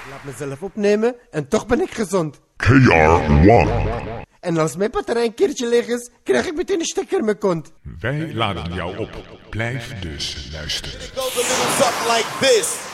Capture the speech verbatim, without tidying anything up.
Laat mezelf opnemen en toch ben ik gezond. K R one. En als mijn batterij een keertje leeg is, krijg ik meteen een stekker in mijn kont. Wij laden jou op. Blijf dus luisteren. It goes a little something like this.